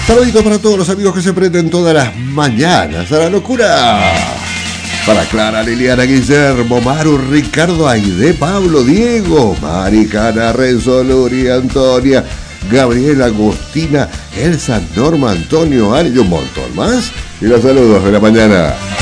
Saluditos para todos los amigos que se prenden todas las mañanas a la locura. Para Clara, Liliana, Guillermo, Maru, Ricardo, Aide, Pablo, Diego, Maricana, Renzo, Luri, Antonia, Gabriela, Agustina, Elsa, Norma, Antonio, Ari y un montón más. Y los saludos de la mañana.